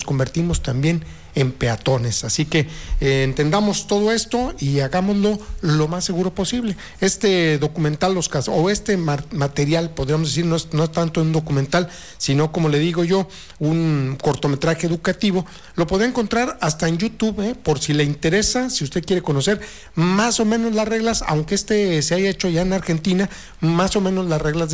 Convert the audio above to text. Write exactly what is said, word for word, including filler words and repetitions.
convertimos también en peatones. Así que eh, entendamos todo esto y hagámoslo lo más seguro posible. Este documental, los casos, o este mar- material, podríamos decir, no es, no es tanto un documental, sino, como le digo yo, un cortometraje educativo, lo puede encontrar hasta en YouTube, eh, por si le interesa, si usted quiere conocer más o menos las reglas, aunque este se haya hecho ya en Argentina, más o menos las reglas de